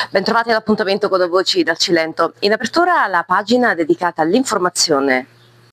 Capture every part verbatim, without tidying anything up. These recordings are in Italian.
Bentrovati all'appuntamento con Voci dal Cilento. In apertura la pagina dedicata all'informazione.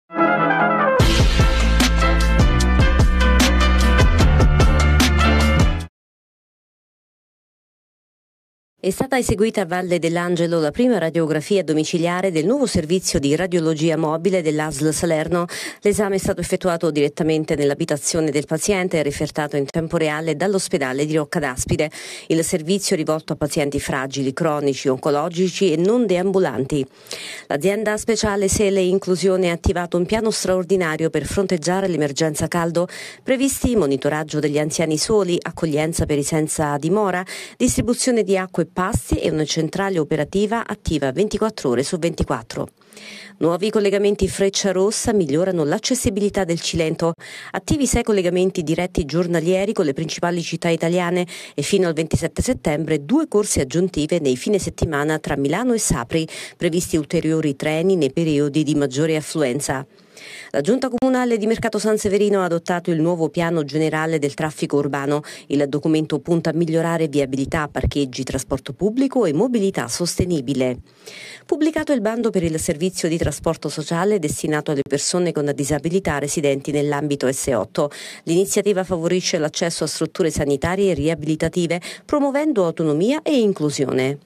È stata eseguita a Valle dell'Angelo la prima radiografia domiciliare del nuovo servizio di radiologia mobile dell'A S L Salerno. L'esame è stato effettuato direttamente nell'abitazione del paziente e refertato in tempo reale dall'ospedale di Rocca d'Aspide. Il servizio è rivolto a pazienti fragili, cronici, oncologici e non deambulanti. L'azienda speciale Sele Inclusione ha attivato un piano straordinario per fronteggiare l'emergenza caldo, previsti monitoraggio degli anziani soli, accoglienza per i senza dimora, distribuzione di acqua e pasti e una centrale operativa attiva ventiquattro ore su ventiquattro. Nuovi collegamenti Frecciarossa migliorano l'accessibilità del Cilento. Attivi sei collegamenti diretti giornalieri con le principali città italiane e fino al ventisette settembre due corse aggiuntive nei fine settimana tra Milano e Sapri, previsti ulteriori treni nei periodi di maggiore affluenza. La Giunta Comunale di Mercato San Severino ha adottato il nuovo piano generale del traffico urbano. Il documento punta a migliorare viabilità, parcheggi, trasporto pubblico e mobilità sostenibile. Pubblicato il bando per il servizio di trasporto sociale destinato alle persone con disabilità residenti nell'ambito S otto. L'iniziativa favorisce l'accesso a strutture sanitarie e riabilitative, promuovendo autonomia e inclusione.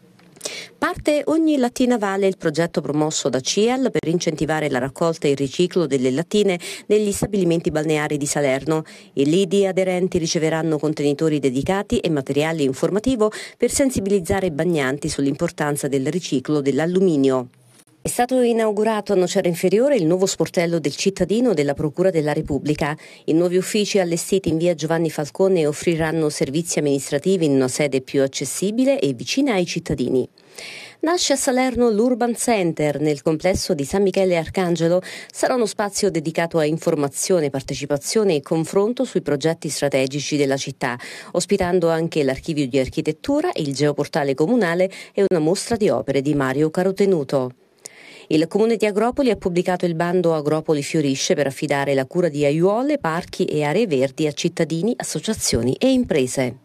Parte ogni lattina vale il progetto promosso da C I A L per incentivare la raccolta e il riciclo delle lattine negli stabilimenti balneari di Salerno. I lidi aderenti riceveranno contenitori dedicati e materiale informativo per sensibilizzare i bagnanti sull'importanza del riciclo dell'alluminio. È stato inaugurato a Nocera Inferiore il nuovo sportello del cittadino della Procura della Repubblica. I nuovi uffici allestiti in via Giovanni Falcone offriranno servizi amministrativi in una sede più accessibile e vicina ai cittadini. Nasce a Salerno l'Urban Center. Nel complesso di San Michele Arcangelo sarà uno spazio dedicato a informazione, partecipazione e confronto sui progetti strategici della città, ospitando anche l'archivio di architettura, il geoportale comunale e una mostra di opere di Mario Carotenuto. Il Comune di Agropoli ha pubblicato il bando Agropoli Fiorisce per affidare la cura di aiuole, parchi e aree verdi a cittadini, associazioni e imprese.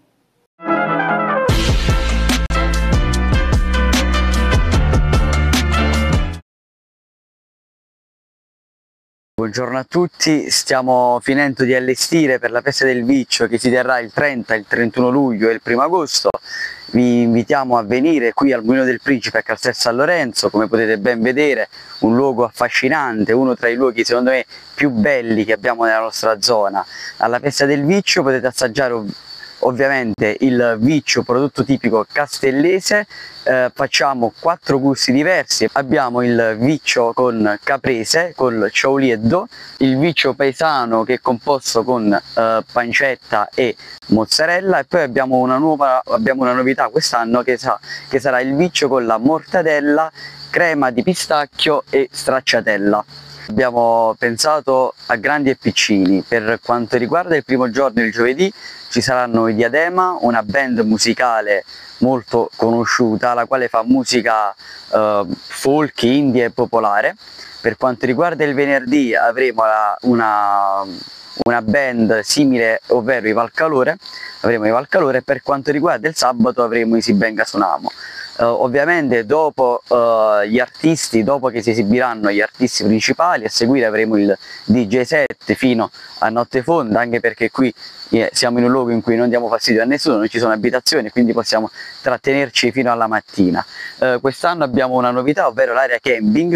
Buongiorno a tutti, stiamo finendo di allestire per la festa del Viccio che si terrà il trenta, il trentuno luglio e il primo agosto. Vi invitiamo a venire qui al Mulino del Principe a Castel San Lorenzo. Come potete ben vedere, un luogo affascinante, uno tra i luoghi secondo me più belli che abbiamo nella nostra zona. Alla festa del Viccio potete assaggiare ov ovviamente il Viccio, prodotto tipico castellese. Eh, facciamo quattro gusti diversi. Abbiamo il Viccio con caprese, con ciaulieddo, il Viccio paesano che è composto con eh, pancetta e mozzarella, e poi abbiamo una nuova abbiamo una novità quest'anno che, sa, che sarà il Viccio con la mortadella, crema di pistacchio e stracciatella. Abbiamo pensato a grandi e piccini. Per quanto riguarda il primo giorno, il giovedì, ci saranno i Diadema, una band musicale molto conosciuta, la quale fa musica eh, folk, indie e popolare. Per quanto riguarda il venerdì avremo la, una, una band simile, ovvero i Valcalore, avremo i Valcalore. Per quanto riguarda il sabato avremo i Si Benga Sonamo. Uh, ovviamente dopo uh, gli artisti, dopo che si esibiranno gli artisti principali, a seguire avremo il D J set fino a notte fonda, anche perché qui eh, siamo in un luogo in cui non diamo fastidio a nessuno, non ci sono abitazioni, quindi possiamo trattenerci fino alla mattina. Uh, quest'anno abbiamo una novità, ovvero l'area camping.